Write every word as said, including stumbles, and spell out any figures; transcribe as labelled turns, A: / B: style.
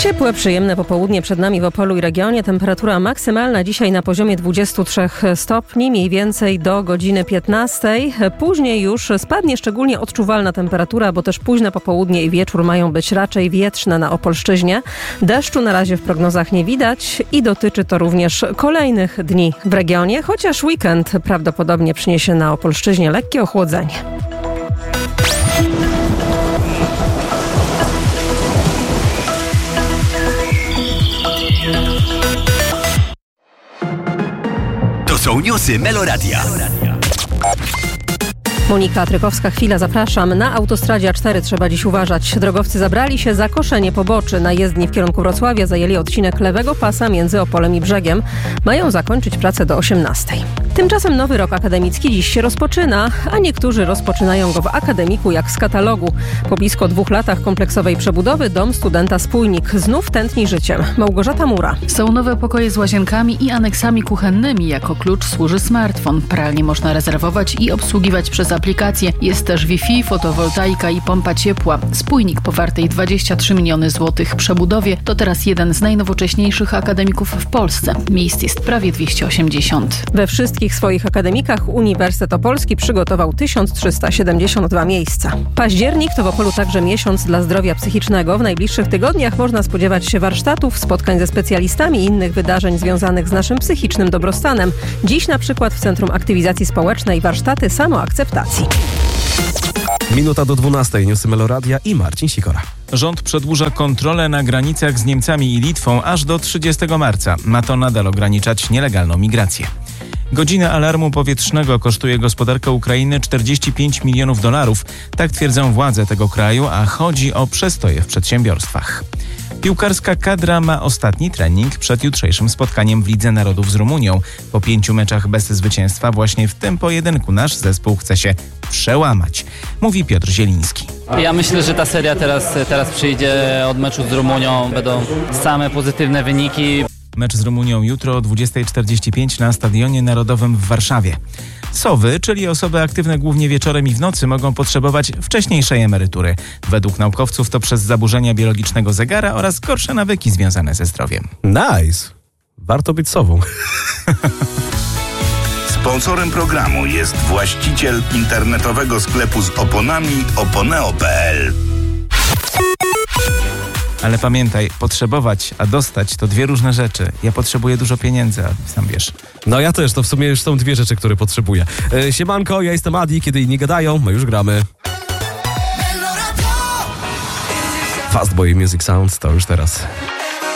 A: Ciepłe, przyjemne popołudnie przed nami w Opolu i regionie. Temperatura maksymalna dzisiaj na poziomie dwadzieścia trzy stopni, mniej więcej do godziny piętnastej. Później już spadnie szczególnie odczuwalna temperatura, bo też późne popołudnie i wieczór mają być raczej wietrzne na Opolszczyźnie. Deszczu na razie w prognozach nie widać i dotyczy to również kolejnych dni w regionie, chociaż weekend prawdopodobnie przyniesie na Opolszczyźnie lekkie ochłodzenie.
B: To są newsy Meloradia.
A: Monika Trykowska, chwila, zapraszam. Na autostradzie A cztery trzeba dziś uważać. Drogowcy zabrali się za koszenie poboczy. Na jezdni w kierunku Wrocławia zajęli odcinek lewego pasa między Opolem i Brzegiem. Mają zakończyć pracę do osiemnastej. Tymczasem nowy rok akademicki dziś się rozpoczyna, a niektórzy rozpoczynają go w akademiku jak z katalogu. Po blisko dwóch latach kompleksowej przebudowy dom studenta Spójnik znów tętni życiem. Małgorzata Mura.
C: Są nowe pokoje z łazienkami i aneksami kuchennymi. Jako klucz służy smartfon. Pralnie można rezerwować i obsługiwać przez aplikację. Jest też Wi-Fi, fotowoltaika i pompa ciepła. Spójnik po wartej dwadzieścia trzy miliony złotych przebudowie to teraz jeden z najnowocześniejszych akademików w Polsce. Miejsc jest prawie dwieście osiemdziesiąt.
A: We wszystkich W swoich akademikach Uniwersytet Opolski przygotował tysiąc trzysta siedemdziesiąt dwa miejsca. Październik to w Opolu także miesiąc dla zdrowia psychicznego. W najbliższych tygodniach można spodziewać się warsztatów, spotkań ze specjalistami i innych wydarzeń związanych z naszym psychicznym dobrostanem. Dziś na przykład w Centrum Aktywizacji Społecznej warsztaty samoakceptacji.
D: Minuta do dwunastej. Newsy Meloradia i Marcin Sikora.
E: Rząd przedłuża kontrolę na granicach z Niemcami i Litwą aż do trzydziestego marca. Ma to nadal ograniczać nielegalną migrację. Godzina alarmu powietrznego kosztuje gospodarkę Ukrainy czterdzieści pięć milionów dolarów. Tak twierdzą władze tego kraju, a chodzi o przestoje w przedsiębiorstwach. Piłkarska kadra ma ostatni trening przed jutrzejszym spotkaniem w Lidze Narodów z Rumunią. Po pięciu meczach bez zwycięstwa właśnie w tym pojedynku nasz zespół chce się przełamać, mówi Piotr Zieliński.
F: Ja myślę, że ta seria teraz, teraz przyjdzie od meczu z Rumunią. Będą same pozytywne wyniki.
E: Mecz z Rumunią jutro o dwudziesta czterdzieści pięć na Stadionie Narodowym w Warszawie. Sowy, czyli osoby aktywne głównie wieczorem i w nocy, mogą potrzebować wcześniejszej emerytury. Według naukowców to przez zaburzenia biologicznego zegara oraz gorsze nawyki związane ze zdrowiem.
D: Nice. Warto być sową.
B: Sponsorem programu jest właściciel internetowego sklepu z oponami oponeo kropka pe el.
E: Ale pamiętaj, potrzebować, a dostać to dwie różne rzeczy. Ja potrzebuję dużo pieniędzy, a sam wiesz.
D: No ja też, to w sumie już są dwie rzeczy, które potrzebuję. E, siemanko, ja jestem Adi, kiedy inni gadają, my już gramy. Fastboy Music Sounds to już teraz.